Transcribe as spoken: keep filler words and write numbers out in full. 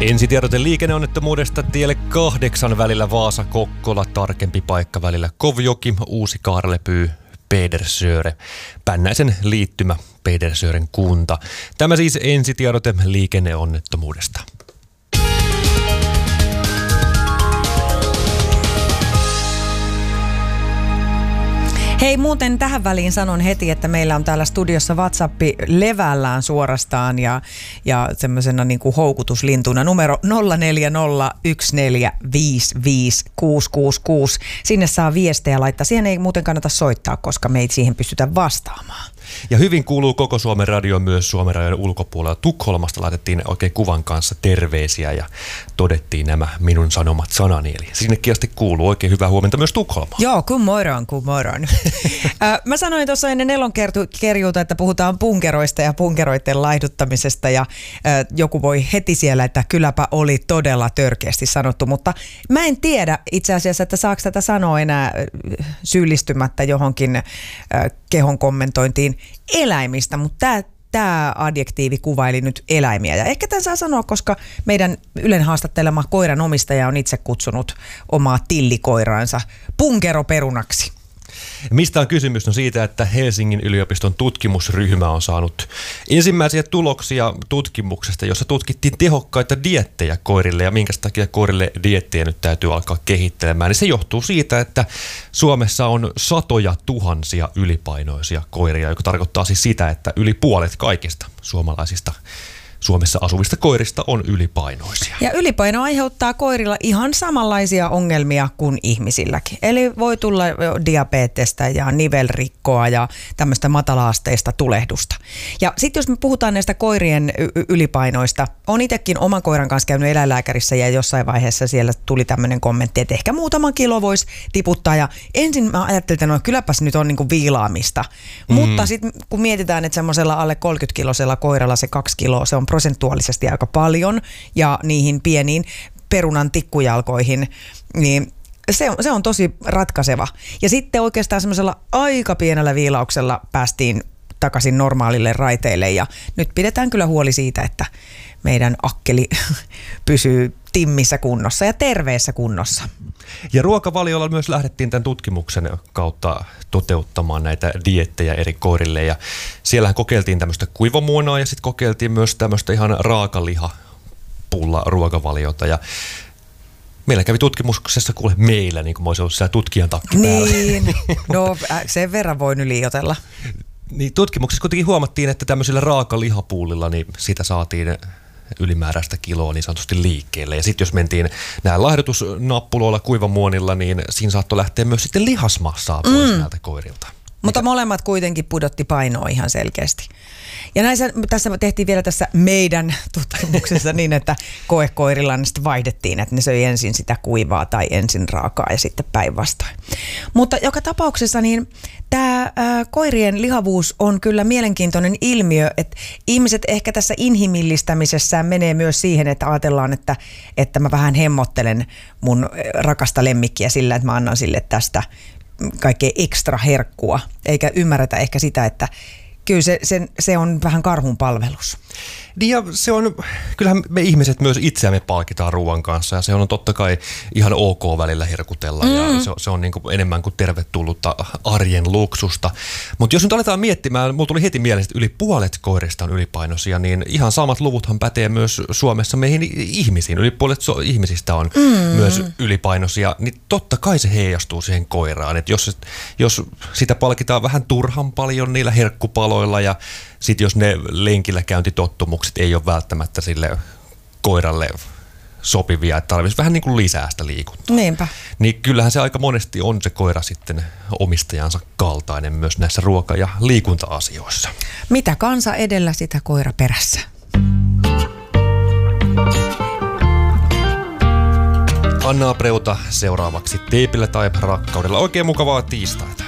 Ensitiedote liikenneonnettomuudesta tielle kahdeksan välillä Vaasa-Kokkola, tarkempi paikka välillä Kovjoki, Uusi-Kaarlepyy, Pedersöre, Pännäisen liittymä, Pedersören kunta. Tämä siis ensitiedote liikenneonnettomuudesta. Hei, muuten tähän väliin sanon heti, että meillä on täällä studiossa WhatsApp levällään suorastaan ja, ja semmoisena niin kuin houkutuslintuna numero nolla neljä nolla yksi neljä viisi viisi kuusi kuusi kuusi. Sinne saa viestejä laittaa. Siihen ei muuten kannata soittaa, koska me ei siihen pystytä vastaamaan. Ja hyvin kuuluu koko Suomen radio myös Suomen radion ulkopuolella. Tukholmasta laitettiin oikein kuvan kanssa terveisiä ja todettiin nämä minun sanomat sanani. Eli sinnekin asti kuuluu oikein hyvää huomenta myös Tukholmaan. Joo, kun morgon, kun morgon. Mä sanoin tuossa ennen nelonkerjuuta, että puhutaan punkeroista ja punkeroiden laihduttamisesta ja äh, joku voi heti siellä, että kylläpä oli todella törkeästi sanottu, mutta mä en tiedä itse asiassa, että saako tätä sanoa enää syyllistymättä johonkin äh, kehon kommentointiin eläimistä, mutta tämä Tämä adjektiivi kuvaili nyt eläimiä. Ja ehkä tämän saa sanoa, koska meidän Ylen haastattelema koiran omistaja on itse kutsunut omaa tillikoiraansa punkeroperunaksi. Mistä on kysymys? No siitä, että Helsingin yliopiston tutkimusryhmä on saanut ensimmäisiä tuloksia tutkimuksesta, jossa tutkittiin tehokkaita dieettejä koirille ja minkä takia koirille dieettejä nyt täytyy alkaa kehittelemään. Niin se johtuu siitä, että Suomessa on satoja tuhansia ylipainoisia koiria, joka tarkoittaa siis sitä, että yli puolet kaikista suomalaisista Suomessa asuvista koirista on ylipainoisia. Ja ylipaino aiheuttaa koirilla ihan samanlaisia ongelmia kuin ihmisilläkin. Eli voi tulla diabetesta ja nivelrikkoa ja tämmöistä matala-asteista tulehdusta. Ja sitten jos me puhutaan näistä koirien y- ylipainoista, olen itsekin oman koiran kanssa käynyt eläinlääkärissä ja jossain vaiheessa siellä tuli tämmöinen kommentti, että ehkä muutama kilo voisi tiputtaa. Ja ensin mä ajattelin, että no kylläpäs nyt on niinku viilaamista. Mm. Mutta sitten kun mietitään, että semmoisella alle kolmekymmentä-kilosella koiralla se kaksi kiloa, se on prosentuaalisesti aika paljon ja niihin pieniin perunan tikkujalkoihin, niin se on, se on tosi ratkaiseva. Ja sitten oikeastaan semmoisella aika pienellä viilauksella päästiin takaisin normaalille raiteille ja nyt pidetään kyllä huoli siitä, että meidän akkeli pysyy timmissä kunnossa ja terveessä kunnossa. Ja ruokavaliolla myös lähdettiin tämän tutkimuksen kautta toteuttamaan näitä dieettejä eri koirille ja siellähän kokeiltiin tämmöistä kuivamuonaa ja sitten kokeiltiin myös tämmöistä ihan raakalihapulla ruokavaliota ja meillä kävi tutkimuksessa, kuule meillä, niin kuin mä olisin ollut siellä tutkijan takki päällä. Niin, no sen verran voin liioitella. Niin tutkimuksessa kuitenkin huomattiin, että tämmöisillä raakalihapuulilla niin sitä saatiin ylimääräistä kiloa niin sanotusti liikkeelle. Ja sitten jos mentiin näillä laihdutusnappuloilla kuivamuonilla, niin siinä saattoi lähteä myös sitten lihasmassaa pois mm. näiltä koirilta. Mutta Mikä? molemmat kuitenkin pudotti painoa ihan selkeästi. Ja näissä, tässä tehtiin vielä tässä meidän tutkimuksessa niin, että koekoirilla ne sitten vaihdettiin, että ne söi ensin sitä kuivaa tai ensin raakaa ja sitten päinvastoin. Mutta joka tapauksessa niin tämä ää, koirien lihavuus on kyllä mielenkiintoinen ilmiö, että ihmiset ehkä tässä inhimillistämisessään menee myös siihen, että ajatellaan, että, että mä vähän hemmottelen mun rakasta lemmikkiä sillä, että mä annan sille tästä kaikkea ekstra herkkua, eikä ymmärretä ehkä sitä, että kyllä se, se, se on vähän karhun palvelus. Niin ja se on, kyllähän me ihmiset myös itseämme palkitaan ruoan kanssa ja se on totta kai ihan ok välillä herkutella mm. ja se, se on niin kuin enemmän kuin tervetullutta arjen luksusta. Mutta jos nyt aletaan miettimään, mulla tuli heti mieleen, että yli puolet koirista on ylipainoisia, niin ihan samat luvuthan pätee myös Suomessa meihin ihmisiin. Yli puolet so- ihmisistä on mm. myös ylipainoisia, niin totta kai se heijastuu siihen koiraan. Et jos, jos sitä palkitaan vähän turhan paljon niillä herkkupaloilla ja sitten jos ne lenkillä käyntitottumukset ei ole välttämättä sille koiralle sopivia, että tarvitsisi vähän niin kuin lisää sitä liikuntaa. Niinpä. Niin kyllähän se aika monesti on se koira sitten omistajansa kaltainen myös näissä ruoka- ja liikunta-asioissa. Mitä kansa edellä, sitä koira perässä. Anna Preuta seuraavaksi Teipillä tai rakkaudella. Oikein mukavaa tiistaita.